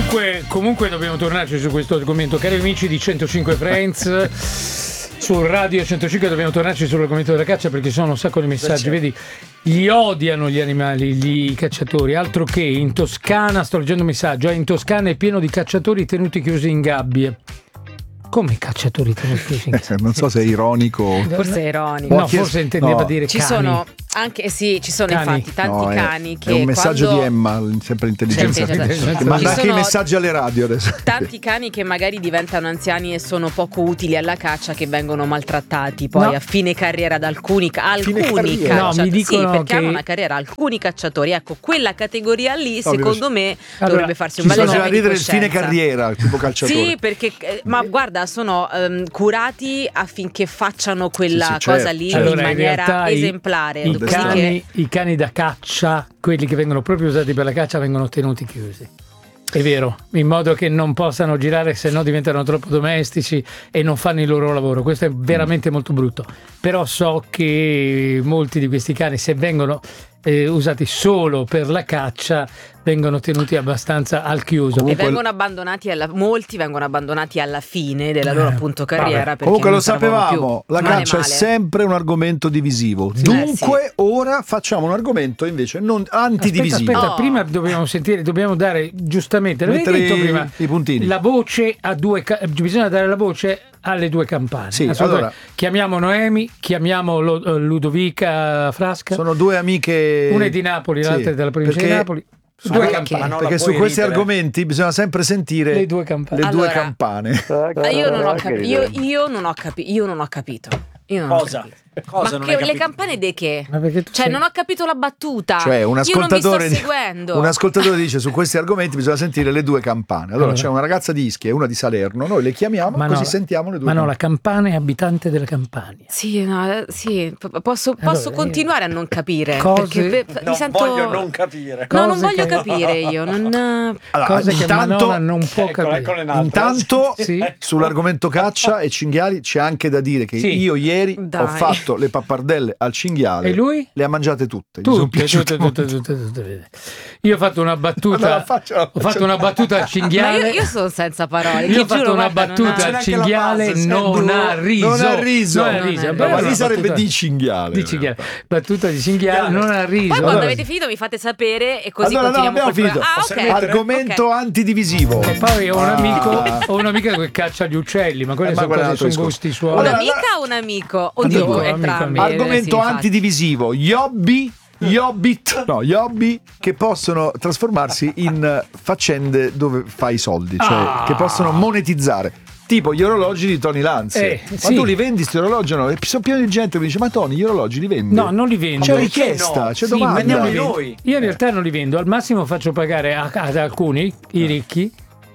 Comunque dobbiamo tornarci su questo argomento, cari amici di 105 Friends. Su Radio 105 dobbiamo tornarci sull'argomento della caccia, perché ci sono un sacco di messaggi. Vedi, li odiano gli animali, i cacciatori. Altro che in Toscana, sto leggendo un messaggio, in Toscana è pieno di cacciatori tenuti chiusi in gabbie. Come i cacciatori tenuti chiusi in gabbie? Non so se è ironico. Forse è ironico. No, forse intendeva dire ci cani. Sono anche ci sono Cani. infatti tanti cani che è un messaggio quando... di Emma, sempre intelligenza, Sì, manda anche i sono messaggi alle radio adesso. tanti cani che magari diventano anziani e sono poco utili alla caccia, che vengono maltrattati poi a fine carriera da alcuni cacciatori. No, mi dicono sì, perché che... hanno una carriera alcuni cacciatori. Ecco, quella categoria lì secondo me dovrebbe farsi un bel bel esame esame di ridere il coscienza. fine carriera, tipo calciatore. Sì, perché ma guarda, sono curati affinché facciano quella cosa lì in maniera esemplare. I cani da caccia, quelli che vengono proprio usati per la caccia, vengono tenuti chiusi. È vero, in modo che non possano girare, se no diventano troppo domestici e non fanno il loro lavoro. Questo è veramente molto brutto. Però so che molti di questi cani, se vengono usati solo per la caccia, vengono tenuti abbastanza al chiuso. E vengono abbandonati molti vengono abbandonati alla fine della loro appunto carriera. Comunque lo sapevamo, la caccia è sempre un argomento divisivo. Sì. Dunque ora facciamo un argomento invece non antidivisivo. Aspetta, prima dobbiamo dare giustamente, l'avevi detto prima, i puntini. La voce a bisogna dare la voce alle due campane. Sì, allora, chiamiamo Noemi, chiamiamo Ludovica Frasca. Sono due amiche. Una è di Napoli, l'altra è della provincia di Napoli. Due campane. Perché su questi argomenti bisogna sempre sentire le due campane. Due campane. Io non ho capito. Cosa ma le campane di che? Non ho capito la battuta. Cioè, un ascoltatore, io non vi sto seguendo. Un ascoltatore dice: su questi argomenti bisogna sentire le due campane. Allora c'è una ragazza di Ischia e una di Salerno, noi le chiamiamo così sentiamo le due campane. La campana è abitante della Campania. Sì, posso continuare a non capire. Perché voglio non capire. No, non voglio capire io. Cose che Manona non può capire. Intanto sull'argomento caccia e cinghiali c'è anche da dire che io ieri ho fatto le pappardelle al cinghiale e lui? Le ha mangiate tutte. Tutte. Io ho fatto una battuta al cinghiale. Ma io sono senza parole. Io ho fatto una battuta al cinghiale, non ha riso. Ma lì sarebbe di cinghiale. Battuta di cinghiale, non ha riso. Poi quando avete finito mi fate sapere e così continuiamo. Abbiamo finito. Argomento antidivisivo. E poi ho un amico che caccia gli uccelli, ma quelli sono gusti suoi. Un'amica o un amico? Oddio, entrambi. Argomento antidivisivo. Gli hobby che possono trasformarsi in faccende dove fai i soldi, cioè che possono monetizzare. Tipo gli orologi di Tony Lanza. Ma tu li vendi sti orologi? No? E sono pieno di gente che mi dice: ma Tony, gli orologi li vendi? No, non li vendo. C'è richiesta, c'è domanda. Io in realtà non li vendo, al massimo faccio pagare ad alcuni, i ricchi.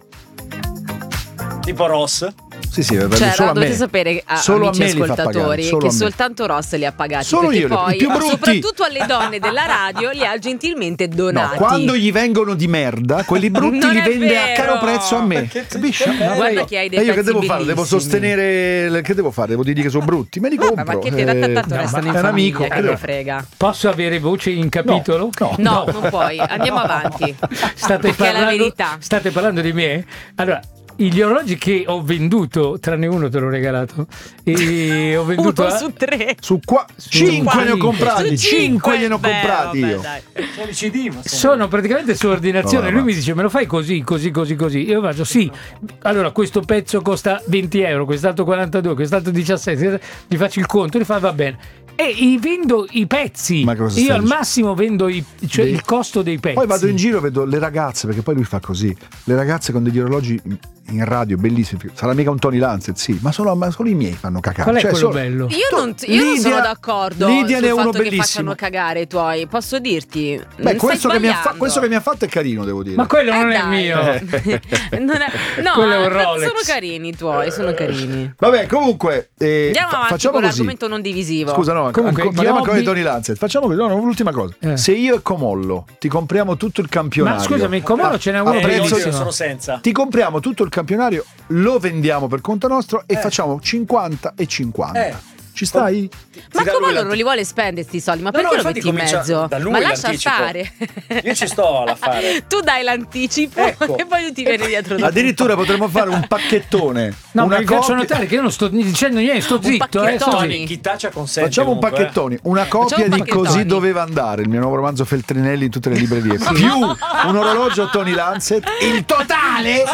Tipo Ross. Sì, dovete sapere, amici ascoltatori, che soltanto Ross li ha pagati. Solo perché io, poi, i più brutti. soprattutto alle donne della radio, li ha gentilmente donati. No, quando gli vengono di merda, quelli brutti li vende a caro prezzo a me. Capisci? Guarda che hai dei io che devo fare? Devo sostenere. Che devo fare? Devo dirgli che sono brutti? Me li compro. Ma che ti tanto restano in famiglia, che ne frega. Posso avere voce in capitolo? No, non puoi. Andiamo avanti. Perché è la verità. State parlando di me? Allora, gli orologi che ho venduto, tranne uno te l'ho regalato, e ho venduto uno su 3. Su 5 ne ho comprati. 5 ne ho comprati io. Sono praticamente su ordinazione. Lui mi dice: me lo fai così. Io faccio sì. Allora questo pezzo costa 20 euro, quest'altro 42, quest'altro 17. Gli faccio il conto, gli fa va bene. E vendo i pezzi. Io al massimo vendo il costo dei pezzi. Poi vado in giro e vedo le ragazze, perché poi lui fa così. Le ragazze con degli orologi in radio bellissimi. Sarà mica un Tony Lancet, sì, ma solo i miei fanno cagare. Qual è quello bello? Io non sono d'accordo Lidia sul ne è uno fatto che bellissimo. facciano cagare i tuoi. Posso dirti? Questo che mi ha fatto è carino, devo dire. Ma quello non è mio. Quello è un Rolex. Sono carini i tuoi, sono carini. Vabbè, comunque andiamo avanti facciamo con così. l'argomento non divisivo. Scusa, no, parliamo ancora di Tony Lancet. Facciamo così, l'ultima cosa. Se io e Comollo ti compriamo tutto il campionario. Ma scusami, Comollo ce n'è uno sono senza. Ti compriamo tutto il campionario, lo vendiamo per conto nostro e facciamo 50 e 50. Ci stai? Ma come non li vuole spendere sti soldi? Ma perché lo metti in mezzo? Ma lascia stare. Io ci sto alla fare. Tu dai l'anticipo e poi ti vieni dietro. Addirittura potremmo fare un pacchettone. No, ma vi faccio notare che io non sto dicendo niente, sto zitto. Chi taccia consente. Facciamo un pacchettone, una copia di Così doveva andare, il mio nuovo romanzo Feltrinelli in tutte le librerie, più un orologio Tony Lancet, il totale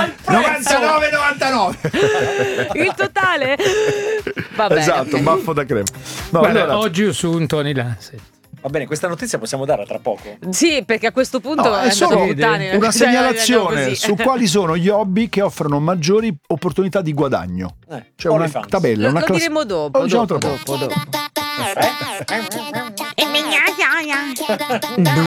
99,99. Il totale? Va bene. Esatto, un baffo da crema. No, Guarda, allora, oggi io su un Tony Lancet. Va bene, questa notizia possiamo darla tra poco. Sì, perché a questo punto è solo una segnalazione così. su quali sono gli hobby che offrono maggiori opportunità di guadagno. Cioè una tabella, una lo diremo dopo. Diciamo dopo.